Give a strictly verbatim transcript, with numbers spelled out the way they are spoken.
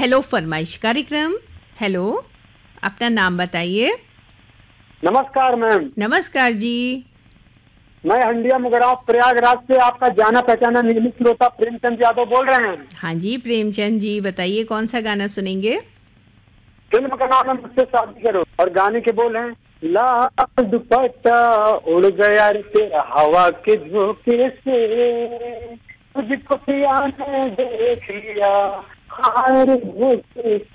Hello फरमाइश कार्यक्रम। Hello, अपना नाम बताइए। नमस्कार मैम। नमस्कार जी। मैं हंडिया मुगराव प्रयागराज से आपका जाना पहचाना नियमित श्रोता प्रेमचंद यादव बोल रहे हैं। हाँ जी प्रेमचंद जी, बताइए कौन सा गाना सुनेंगे। फिल्म का नाम है मुझसे शादी करो और गाने के बोल हैं, लाल दुपट्टा उड़ गया रे तेरा हवा के झोंके से, तुझको पिया ने देख लिया हाय रे झोंके